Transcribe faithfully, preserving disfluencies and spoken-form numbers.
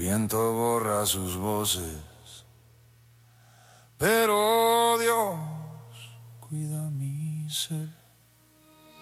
viento borra sus voces, pero Dios cuida mi ser.